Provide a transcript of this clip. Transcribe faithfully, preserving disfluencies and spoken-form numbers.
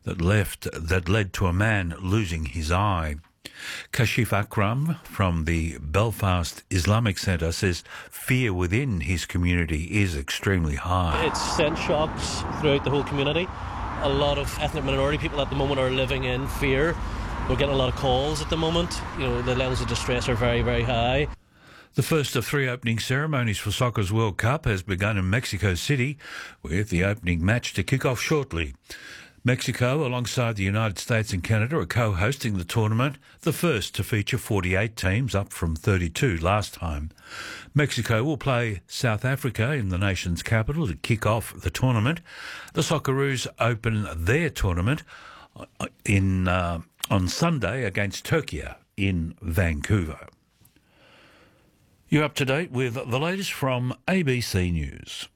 that left that led to a man losing his eye. Kashif Akram from the Belfast Islamic Centre says fear within his community is extremely high. It's sent shocks throughout the whole community. A lot of ethnic minority people at the moment are living in fear. We're getting a lot of calls at the moment. You know, the levels of distress are very, very high. The first of three opening ceremonies for Soccer's World Cup has begun in Mexico City, with the opening match to kick off shortly. Mexico, alongside the United States and Canada, are co-hosting the tournament, the first to feature forty-eight teams, up from thirty-two last time. Mexico will play South Africa in the nation's capital to kick off the tournament. The Socceroos open their tournament in uh, on Sunday against Turkey in Vancouver. You're up to date with the latest from A B C News.